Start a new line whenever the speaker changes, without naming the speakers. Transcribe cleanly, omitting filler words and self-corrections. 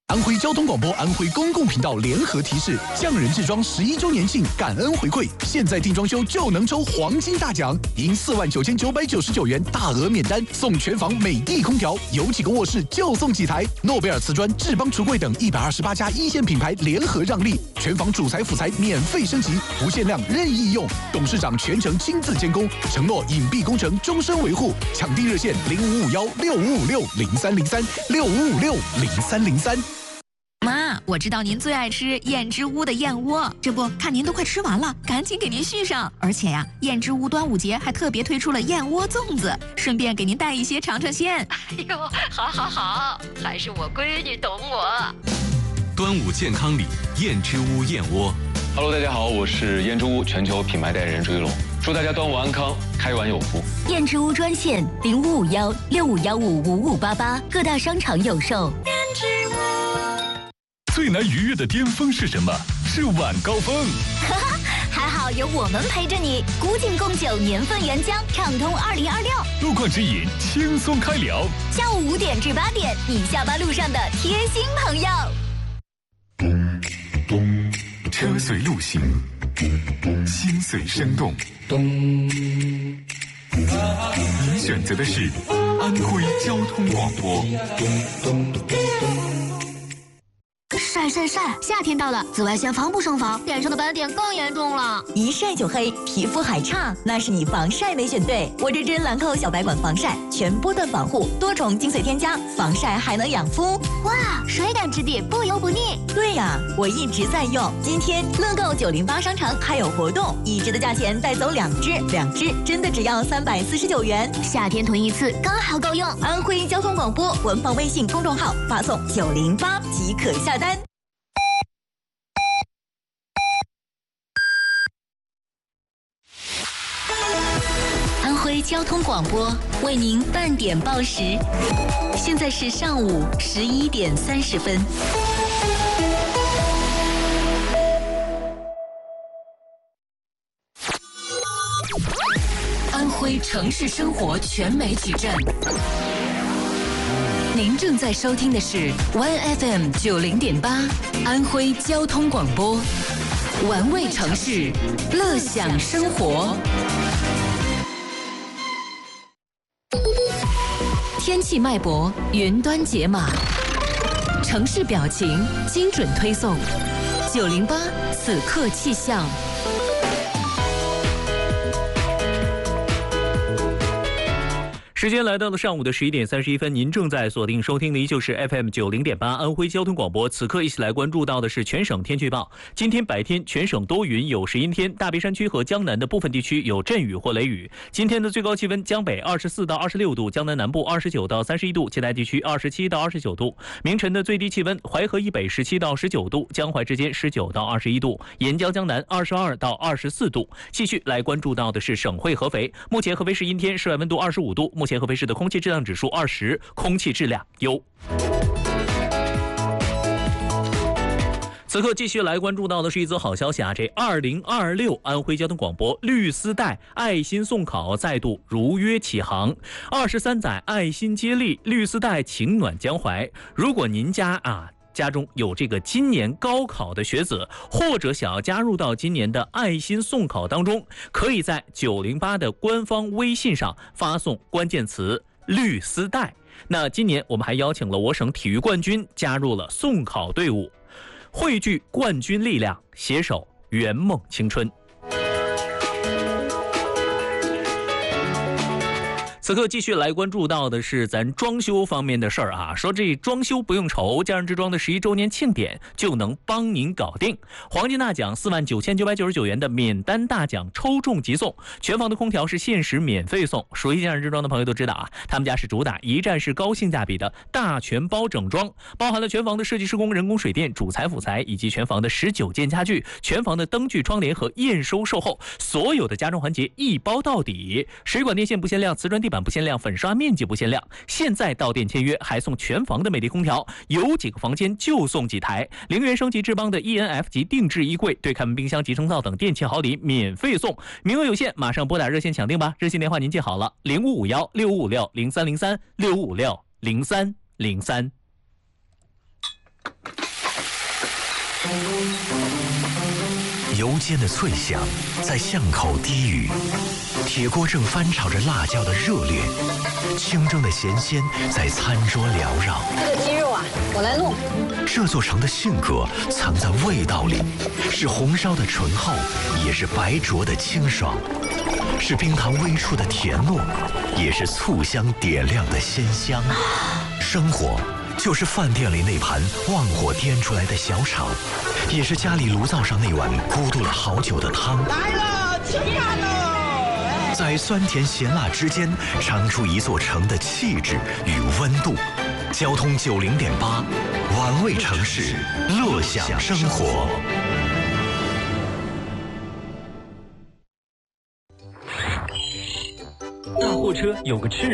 安徽交通广播、安徽公共频道联合提示：匠人制装11周年庆感恩回馈，现在订装修就能抽黄金大奖，赢49999元大额免单，送全房美的空调，有几个卧室就送几台。诺贝尔瓷砖、智邦橱柜等128家一线品牌联合让利，全房主材辅材免费升级，不限量任意用，董事长全程亲自监工，承诺隐蔽工程终身维护。抢订热线05516556030365560303。
妈，我知道您最爱吃燕之屋的燕窝，这不看您都快吃完了，赶紧给您续上。而且呀，燕之屋端午节还特别推出了燕窝粽子，顺便给您带一些尝尝鲜。
哎呦，好，还是我闺女懂我。
端午健康礼，燕之屋燕窝。
Hello， 大家好，我是燕之屋全球品牌代言人朱一龙，祝大家端午安康，开碗有福。
燕之屋专线0551655588，各大商场有售。
燕之屋。
最难逾越的巅峰是什么？是晚高峰。
还好有我们陪着你，古井贡酒年份原浆，畅通2026。
路况指引，轻松开聊。
下午5点至8点，你下班路上的贴心朋友。
车随路行，心随声动。您选择的是安徽交通广播。
晒，夏天到了，紫外线防不胜防，脸上的斑点更严重了。
一晒就黑，皮肤还差，那是你防晒没选对。我这支兰蔻小白管防晒，全波段防护，多重精髓添加，防晒还能养肤。
哇，水感质地，不油不腻。
对呀，我一直在用。今天乐购908商城还有活动，1支的价钱带走2支，2支真的只要349元。
夏天囤一次刚好够用。
安徽交通广播文房微信公众号发送908即可下单。安徽交通广播为您半点报时，现在是上午11点30分。安徽城市生活全媒体站，您正在收听的是 YFM 90.8安徽交通广播，玩味城市，乐享生活。天气脉搏，云端解码，城市表情，精准推送。908此刻气象。
时间来到了上午的11点31分，您正在锁定收听的依旧是 FM 90.8安徽交通广播。此刻一起来关注到的是全省天气预报。今天白天全省多云有时阴天，大别山区和江南的部分地区有阵雨或雷雨。今天的最高气温，江北24到26度，江南南部29到31度，其他地区27到29度。明晨的最低气温，淮河以北17到19度，江淮之间19到21度，沿江江南22到24度。继续来关注到的是省会合肥，目前合肥市阴天，室外温度25度。目前合肥市的空气质量指数20，空气质量优。此刻继续来关注到的是一则好消息啊！这2026安徽交通广播绿丝带爱心送考再度如约启航，23载爱心接力，绿丝带情暖江淮。如果您家中有这个今年高考的学子，或者想要加入到今年的爱心送考当中，可以在908的官方微信上发送关键词绿丝带。那今年我们还邀请了我省体育冠军加入了送考队伍，汇聚冠军力量，携手圆梦青春。此刻继续来关注到的是咱装修方面的事儿啊，说这装修不用愁，匠人之装的11周年庆典就能帮您搞定。黄金大奖49999元的免单大奖抽中即送，全房的空调是限时免费送。熟悉匠人之装的朋友都知道啊，他们家是主打一站式高性价比的大全包整装，包含了全房的设计施工、人工水电、主材辅材，以及全房的19件家具、全房的灯具、窗帘和验收售后，所有的家装环节一包到底。水管电线不限量，瓷砖地板不限量，粉刷面积不限量。现在到店签约还送全房的美的空调，有几个房间就送几台。0元升级智邦的 ENF 级定制衣柜，对开门冰箱、集成灶等电器好礼免费送，名额有限，马上拨打热线抢定吧。热线电话您记好了，055165560303，65560303。
油煎的脆响在巷口低语，铁锅正翻炒着辣椒的热烈，清蒸的咸鲜在餐桌缭绕。
这个鸡肉啊，我来弄。
这座城的性格藏在味道里，是红烧的醇厚，也是白灼的清爽，是冰糖微触的甜糯，也是醋香点亮的鲜香。生活就是饭店里那盘旺火颠出来的小炒，也是家里炉灶上那碗咕嘟了好久的汤。
来了，吃饭喽！
在酸甜咸辣之间，尝出一座城的气质与温度。交通90.8，玩味城市，乐享生活。
大货车有个吃人。